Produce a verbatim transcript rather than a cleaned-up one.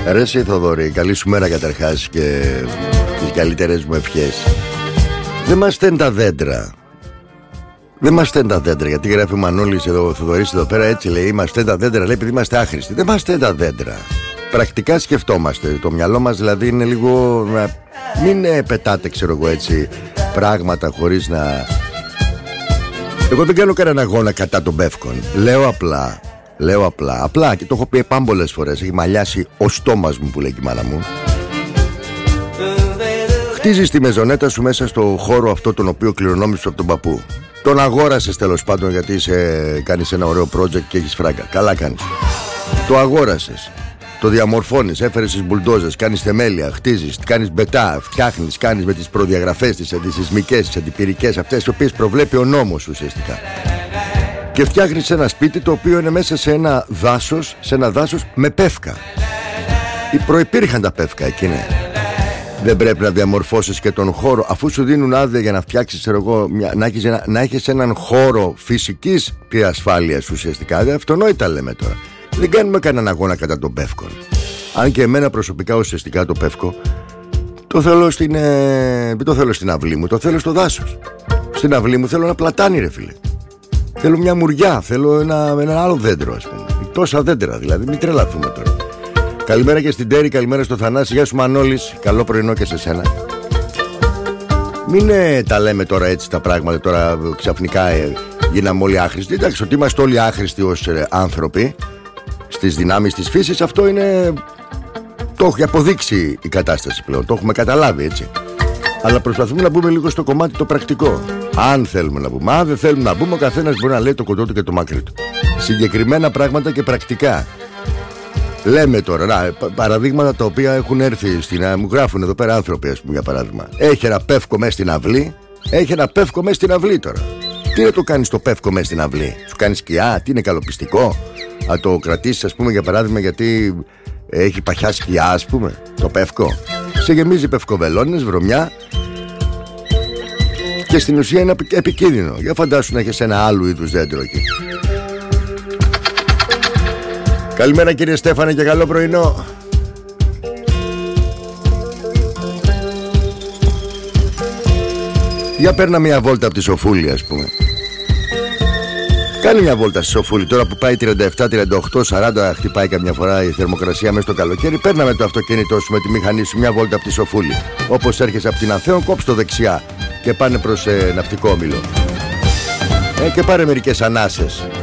Ρε εσύ Θοδωρή, καλή σου μέρα καταρχάς και τις καλύτερες μου ευχές. Δεν μας στέλνουν τα δέντρα. Δεν μας στέλνουν τα δέντρα, γιατί γράφει ο Μανώλης εδώ, ο Θοδωρής εδώ πέρα, έτσι λέει. Μας στέλνουν τα δέντρα, λέει, επειδή είμαστε άχρηστοι. Δεν μας στέλνουν τα δέντρα. Πρακτικά σκεφτόμαστε. Το μυαλό μας δηλαδή είναι λίγο. Μην πετάτε, ξέρω εγώ έτσι, πράγματα χωρίς να. Εγώ δεν κάνω κανένα αγώνα κατά των πεύκων. Λέω απλά. Λέω απλά, απλά και το έχω πει πάμπολες φορές. Έχει μαλλιάσει ο στόμας μου που λέει και η μάνα μου. Χτίζεις τη μεζονέτα σου μέσα στο χώρο αυτό τον οποίο κληρονόμησες από τον παππού. Τον αγόρασες τέλος πάντων γιατί είσαι, κάνεις ένα ωραίο project και έχεις φράγκα. Καλά κάνεις. Το αγόρασες. Το διαμορφώνεις, έφερες τις μπουλντόζες, κάνεις θεμέλια, χτίζεις, κάνεις μπετά, φτιάχνεις, κάνεις με τις προδιαγραφές, τις αντισυσμικές, τις αντιπυρικές, αυτές τις οποίες προβλέπει ο νόμος ουσιαστικά. Και φτιάχνεις ένα σπίτι το οποίο είναι μέσα σε ένα δάσος, σε ένα δάσος με πεύκα. Προϋπήρχαν τα πεύκα εκεί, ναι. Δεν πρέπει να διαμορφώσεις και τον χώρο, αφού σου δίνουν άδεια για να φτιάξεις, εγώ, μια, να, έχεις ένα, να έχεις έναν χώρο φυσικής ασφάλειας ουσιαστικά. Δεν αυτονόητα λέμε τώρα. Δεν κάνουμε κανέναν αγώνα κατά των πεύκων. Αν και εμένα προσωπικά ουσιαστικά το πεύκο το θέλω στην, ε, δεν το θέλω στην αυλή μου, το θέλω στο δάσος. Στην αυλή μου θέλω ένα πλατάνι, ρε φίλε. Θέλω μια μουριά, θέλω ένα, ένα άλλο δέντρο, ας πούμε. Τόσα δέντρα δηλαδή, μην τρελαθούμε τώρα. Καλημέρα και στην Τέρη, καλημέρα στο Θανάση. Γεια σου Μανώλης, καλό πρωινό και σε σένα. Μην ε, τα λέμε τώρα έτσι τα πράγματα, τώρα ξαφνικά ε, γίναμε όλοι άχρηστοι. Εντάξει, ότι είμαστε όλοι άχρηστοι ως ε, άνθρωποι στις δυνάμεις της φύσης, αυτό είναι. Το έχει αποδείξει η κατάσταση πλέον, το έχουμε καταλάβει έτσι. Αλλά προσπαθούμε να μπούμε λίγο στο κομμάτι το πρακτικό. Αν θέλουμε να μπούμε. Αν δεν θέλουμε να μπούμε, ο καθένας μπορεί να λέει το κοντό του και το μακρύ του. Συγκεκριμένα πράγματα και πρακτικά. Λέμε τώρα, να, παραδείγματα τα οποία έχουν έρθει στην. Μου γράφουν εδώ πέρα άνθρωποι, ας πούμε, για παράδειγμα. Έχει ένα πεύκο μέσα στην αυλή. Έχει ένα πεύκο μέσα στην αυλή τώρα. Τι να το κάνεις το πεύκο μέσα στην αυλή? Σου κάνει σκιά, τι είναι καλοπιστικό? Να το κρατήσεις, ας πούμε, για παράδειγμα, γιατί έχει παχιά σκιά, ας πούμε, το πεύκο. Σε γεμίζει πευκοβελώνες, βρωμιά. Και στην ουσία είναι επικίνδυνο. Για φαντάσου να έχεις ένα άλλου είδους δέντρο εκεί. Καλημέρα κύριε Στέφανε και καλό πρωινό. Για παίρνα μια βόλτα από τη Σοφούλη, ας πούμε. Κάνει μια βόλτα στη Σοφούλη. Τώρα που πάει τριάντα επτά, τριάντα οκτώ, σαράντα, χτυπάει καμιά φορά η θερμοκρασία μέσα στο καλοκαίρι. Παίρνα με το αυτοκίνητό σου, με τη μηχανή σου, μια βόλτα από τη Σοφούλη. Όπως έρχεσαι από την Αθέων, κόψε το δεξιά και πάνε προς ε, Ναυτικό Όμιλο. Ε, και πάρε μερικές ανάσες.